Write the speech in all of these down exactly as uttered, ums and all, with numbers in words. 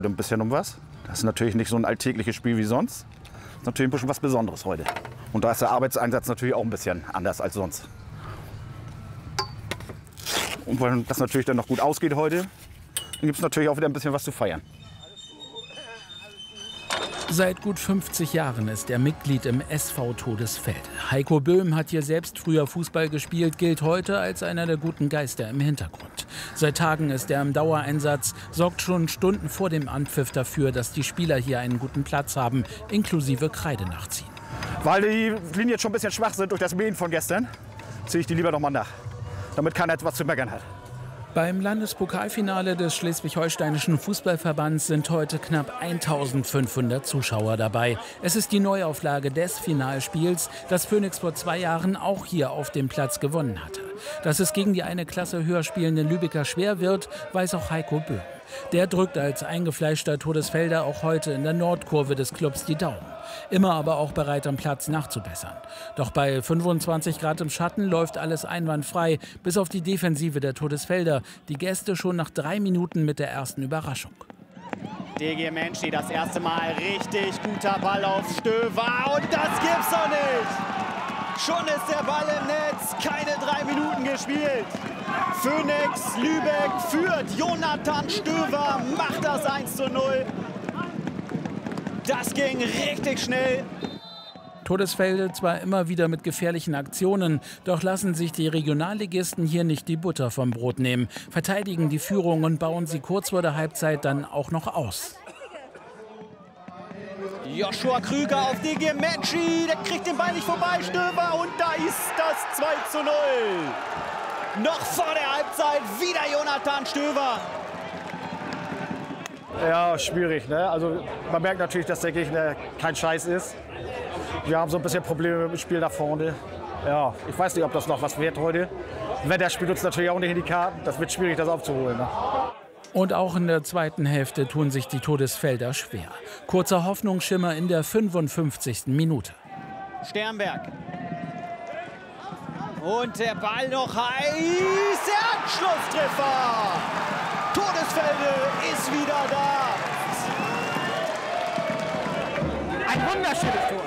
Ein bisschen um was. Das ist natürlich nicht so ein alltägliches Spiel wie sonst. Das ist natürlich ein bisschen was Besonderes heute. Und da ist der Arbeitseinsatz natürlich auch ein bisschen anders als sonst. Und weil das natürlich dann noch gut ausgeht heute, dann gibt es natürlich auch wieder ein bisschen was zu feiern. Seit gut fünfzig Jahren ist er Mitglied im S V Todesfelde. Heiko Böhm hat hier selbst früher Fußball gespielt, gilt heute als einer der guten Geister im Hintergrund. Seit Tagen ist er im Dauereinsatz, sorgt schon Stunden vor dem Anpfiff dafür, dass die Spieler hier einen guten Platz haben, inklusive Kreide nachziehen. Weil die Linien jetzt schon ein bisschen schwach sind durch das Mähen von gestern, ziehe ich die lieber noch mal nach, damit keiner etwas zu meckern hat. Beim Landespokalfinale des Schleswig-Holsteinischen Fußballverbands sind heute knapp eintausendfünfhundert Zuschauer dabei. Es ist die Neuauflage des Finalspiels, das Phönix vor zwei Jahren auch hier auf dem Platz gewonnen hatte. Dass es gegen die eine Klasse höher spielenden Lübecker schwer wird, weiß auch Heiko Böhm. Der drückt als eingefleischter Todesfelder auch heute in der Nordkurve des Clubs die Daumen. Immer aber auch bereit, am Platz nachzubessern. Doch bei fünfundzwanzig Grad im Schatten läuft alles einwandfrei, bis auf die Defensive der Todesfelder. Die Gäste schon nach drei Minuten mit der ersten Überraschung. D G Menschi, das erste Mal richtig guter Ball auf Stöver und das gibt's doch nicht! Schon ist der Ball im Netz, keine drei Minuten gespielt. Phönix Lübeck führt, Jonathan Stöver macht das eins zu null. Das ging richtig schnell. Todesfelde zwar immer wieder mit gefährlichen Aktionen, doch lassen sich die Regionalligisten hier nicht die Butter vom Brot nehmen, verteidigen die Führung und bauen sie kurz vor der Halbzeit dann auch noch aus. Joshua Krüger auf D G Menschi, der kriegt den Ball nicht vorbei, Stöver und da ist das zwei zu null. Noch vor der Halbzeit wieder Jonathan Stöver. Ja, schwierig, ne? Also man merkt natürlich, dass der Gegner kein Scheiß ist. Wir haben so ein bisschen Probleme mit dem Spiel nach vorne. Ja, ich weiß nicht, ob das noch was wird heute. Wetter spielt uns natürlich auch nicht in die Karten. Das wird schwierig, das aufzuholen. Ne? Und auch in der zweiten Hälfte tun sich die Todesfelder schwer. Kurzer Hoffnungsschimmer in der fünfundfünfzigsten Minute. Sternberg. Und der Ball noch heiß. Der Anschlusstreffer. Todesfelde ist wieder da. Ein wunderschönes Tor.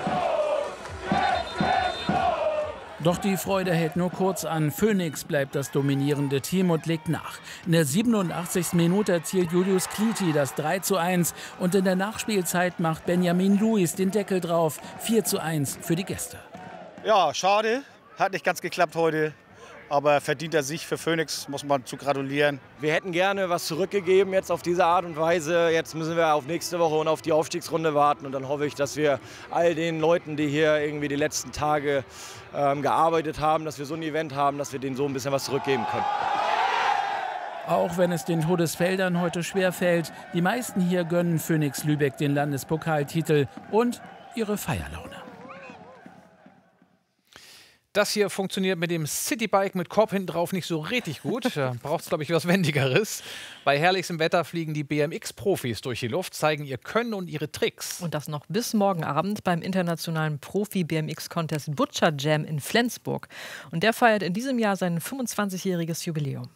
Doch die Freude hält nur kurz an. Phönix bleibt das dominierende Team und legt nach. In der siebenundachtzigsten Minute erzielt Julius Kliti das drei zu eins. Und in der Nachspielzeit macht Benjamin Luis den Deckel drauf. vier zu eins für die Gäste. Ja, schade. Hat nicht ganz geklappt heute. Aber verdient er sich für Phönix, muss man zu gratulieren. Wir hätten gerne was zurückgegeben jetzt auf diese Art und Weise. Jetzt müssen wir auf nächste Woche und auf die Aufstiegsrunde warten. Und dann hoffe ich, dass wir all den Leuten, die hier irgendwie die letzten Tage ähm, gearbeitet haben, dass wir so ein Event haben, dass wir denen so ein bisschen was zurückgeben können. Auch wenn es den Todesfeldern heute schwerfällt, die meisten hier gönnen Phönix Lübeck den Landespokaltitel und ihre Feierlaune. Das hier funktioniert mit dem Citybike mit Korb hinten drauf nicht so richtig gut. Da braucht es, glaube ich, was Wendigeres. Bei herrlichem Wetter fliegen die B M X-Profis durch die Luft, zeigen ihr Können und ihre Tricks. Und das noch bis morgen Abend beim internationalen Profi-B M X-Contest Butcher Jam in Flensburg. Und der feiert in diesem Jahr sein fünfundzwanzigjähriges Jubiläum.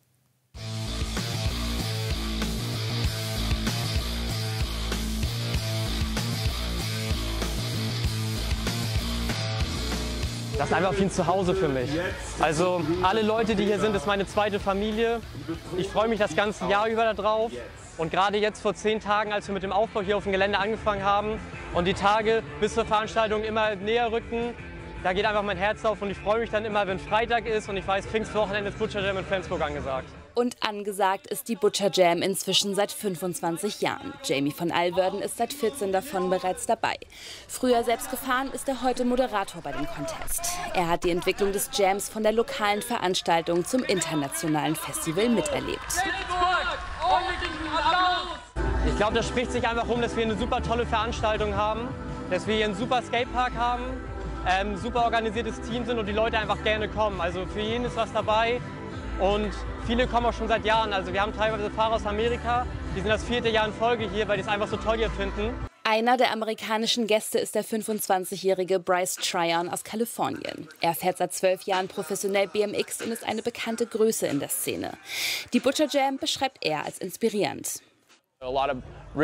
Das ist einfach wie ein Zuhause für mich. Also alle Leute, die hier sind, ist meine zweite Familie. Ich freue mich das ganze Jahr über darauf. Und gerade jetzt vor zehn Tagen, als wir mit dem Aufbau hier auf dem Gelände angefangen haben und die Tage bis zur Veranstaltung immer näher rücken, da geht einfach mein Herz auf und ich freue mich dann immer, wenn Freitag ist und ich weiß, Pfingstwochenende ist Butcher Jam in Flensburg angesagt. Und angesagt ist die Butcher Jam inzwischen seit fünfundzwanzig Jahren. Jamie von Alverden ist seit vierzehn davon bereits dabei. Früher selbst gefahren, ist er heute Moderator bei dem Contest. Er hat die Entwicklung des Jams von der lokalen Veranstaltung zum internationalen Festival miterlebt. Ich glaube, das spricht sich einfach um, dass wir eine super tolle Veranstaltung haben, dass wir hier einen super Skatepark haben, ähm, super organisiertes Team sind und die Leute einfach gerne kommen. Also für jeden ist was dabei. Und viele kommen auch schon seit Jahren. Also wir haben teilweise Fahrer aus Amerika, die sind das vierte Jahr in Folge hier, weil die es einfach so toll hier finden. Einer der amerikanischen Gäste ist der fünfundzwanzigjährige Bryce Tryon aus Kalifornien. Er fährt seit zwölf Jahren professionell B M X und ist eine bekannte Größe in der Szene. Die Butcher Jam beschreibt er als inspirierend.